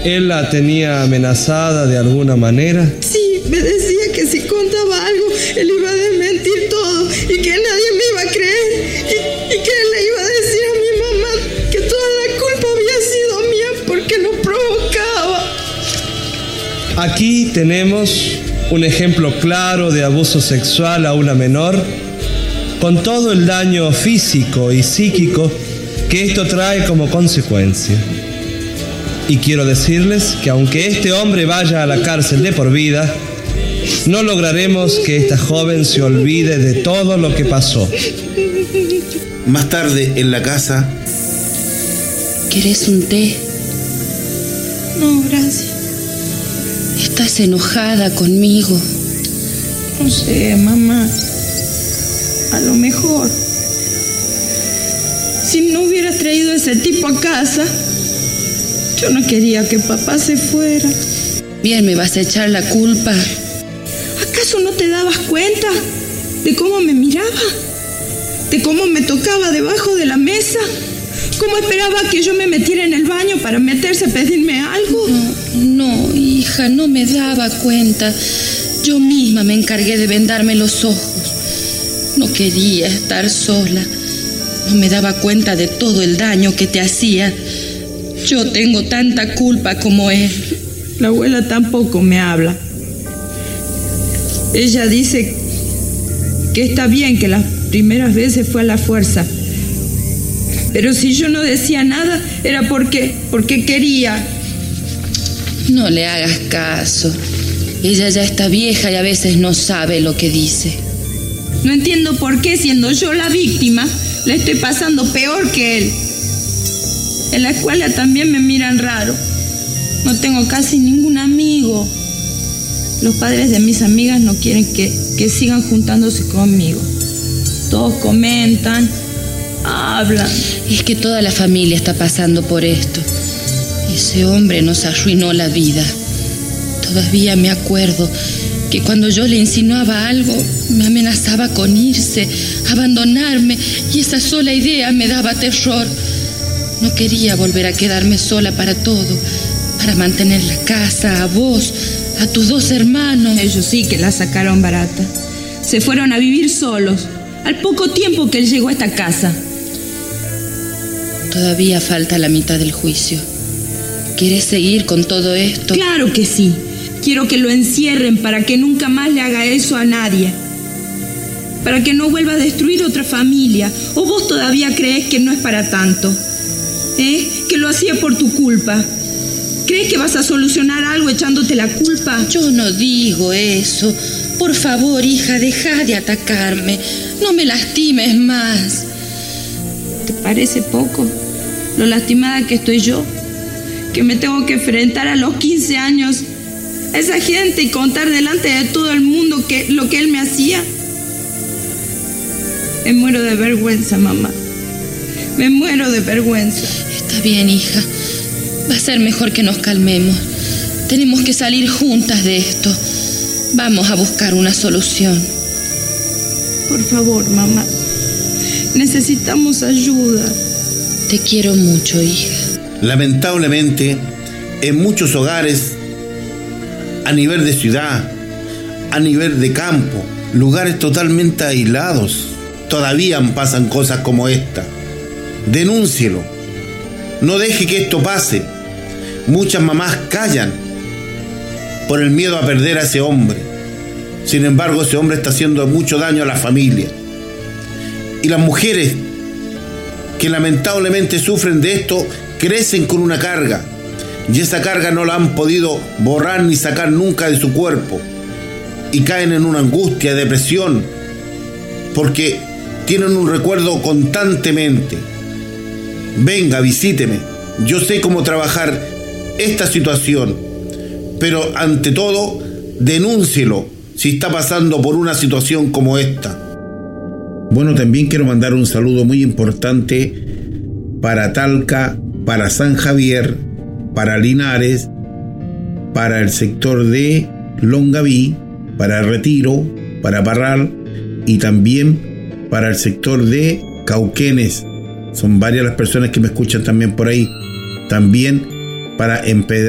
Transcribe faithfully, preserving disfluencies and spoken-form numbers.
¿Él la tenía amenazada de alguna manera? Sí, me decía que si contaba algo, él iba a desmentir todo y que nadie me iba a creer y, y que él le iba a decir a mi mamá que toda la culpa había sido mía porque lo provocaba. Aquí tenemos un ejemplo claro de abuso sexual a una menor, con todo el daño físico y psíquico que esto trae como consecuencia. Y quiero decirles que aunque este hombre vaya a la cárcel de por vida, no lograremos que esta joven se olvide de todo lo que pasó. Más tarde, en la casa... ¿Querés un té? No, gracias. ¿Estás enojada conmigo? No sé, mamá. A lo mejor. Si no hubieras traído a ese tipo a casa, yo no quería que papá se fuera. Bien, ¿me vas a echar la culpa? ¿Acaso no te dabas cuenta de cómo me miraba? ¿De cómo me tocaba debajo de la mesa? ¿Cómo esperaba que yo me metiera en el baño para meterse a pedirme algo? No, no, hija, no me daba cuenta. Yo misma me encargué de vendarme los ojos. No quería estar sola. No me daba cuenta de todo el daño que te hacía. Yo tengo tanta culpa como él. La abuela tampoco me habla. Ella dice que está bien que las primeras veces fue a la fuerza. Pero si yo no decía nada, era porque, porque quería. No le hagas caso. Ella ya está vieja y a veces no sabe lo que dice. No entiendo por qué, siendo yo la víctima, le estoy pasando peor que él. En la escuela también me miran raro. No tengo casi ningún amigo. Los padres de mis amigas no quieren que, que sigan juntándose conmigo. Todos comentan, hablan. Es que toda la familia está pasando por esto. Ese hombre nos arruinó la vida. Todavía me acuerdo que cuando yo le insinuaba algo, me amenazaba con irse, abandonarme, y esa sola idea me daba terror. No quería volver a quedarme sola para todo, para mantener la casa, a vos, a tus dos hermanos. Ellos sí que la sacaron barata. Se fueron a vivir solos, al poco tiempo que él llegó a esta casa. Todavía falta la mitad del juicio. ¿Quieres seguir con todo esto? Claro que sí. Quiero que lo encierren para que nunca más le haga eso a nadie. Para que no vuelva a destruir otra familia. ¿O vos todavía crees que no es para tanto? ¿Eh? Que lo hacía por tu culpa. ¿Crees que vas a solucionar algo echándote la culpa? Yo no digo eso. Por favor, hija, deja de atacarme. No me lastimes más. ¿Te parece poco lo lastimada que estoy yo? Que me tengo que enfrentar a los quince años a esa gente y contar delante de todo el mundo que, lo que él me hacía. Me muero de vergüenza, mamá. Me muero de vergüenza. Está bien, hija. Va a ser mejor que nos calmemos. Tenemos que salir juntas de esto. Vamos a buscar una solución. Por favor, mamá. Necesitamos ayuda. Te quiero mucho, hija. Lamentablemente, en muchos hogares, a nivel de ciudad, a nivel de campo, lugares totalmente aislados, todavía pasan cosas como esta. Denúncielo. No deje que esto pase. Muchas mamás callan por el miedo a perder a ese hombre. Sin embargo, ese hombre está haciendo mucho daño a la familia. Y las mujeres que lamentablemente sufren de esto crecen con una carga, y esa carga no la han podido borrar ni sacar nunca de su cuerpo, y caen en una angustia, depresión, porque tienen un recuerdo constantemente. Venga, visíteme. Yo sé cómo trabajar esta situación, pero ante todo, denúncielo si está pasando por una situación como esta. Bueno, también quiero mandar un saludo muy importante para Talca, para San Javier, para Linares, para el sector de Longaví, para Retiro, para Parral y también para el sector de Cauquenes. Son varias las personas que me escuchan también por ahí. También para Empedrar.